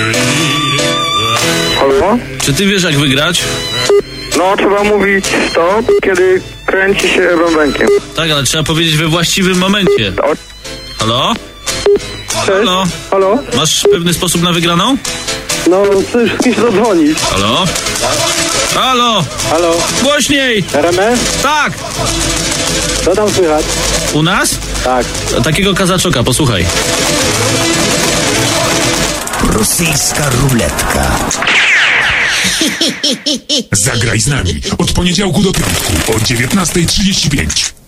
Halo? Czy ty wiesz, jak wygrać? No, trzeba mówić stop, kiedy kręci się bębenkiem. Tak, ale trzeba powiedzieć we właściwym momencie. Halo? Cześć. Halo? Halo? Masz pewny sposób na wygraną? No, chcesz z kimś zadzwonić. Halo? Halo? Halo? Głośniej! RMS? Tak! Co tam słychać? U nas? Tak. Takiego kazaczoka, posłuchaj. Rosyjska ruletka. Zagraj z nami od poniedziałku do piątku o 19:35.